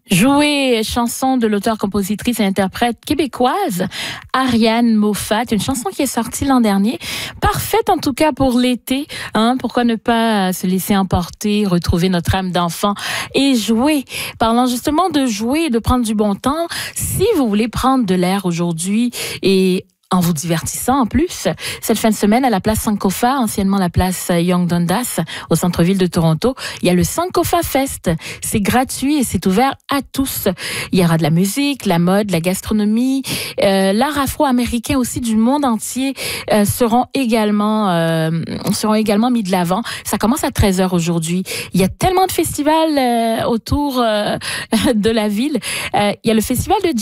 Jouer, chanson de l'auteure-compositrice et interprète québécoise Ariane Moffat, une chanson qui est sortie l'an dernier, parfaite en tout cas pour l'été. Pourquoi ne pas se laisser emporter, retrouver notre âme d'enfant et jouer. Parlant justement de jouer et de prendre du bon temps, si vous voulez prendre de l'air aujourd'hui et en vous divertissant en plus, cette fin de semaine à la place Sankofa, anciennement la place Yonge Dundas, au centre-ville de Toronto, il y a le Sankofa Fest. C'est gratuit et c'est ouvert à tous. Il y aura de la musique, la mode, la gastronomie, l'art afro-américain aussi du monde entier seront également mis de l'avant. Ça commence à 13h aujourd'hui. Il y a tellement de festivals autour de la ville. Il y a le festival de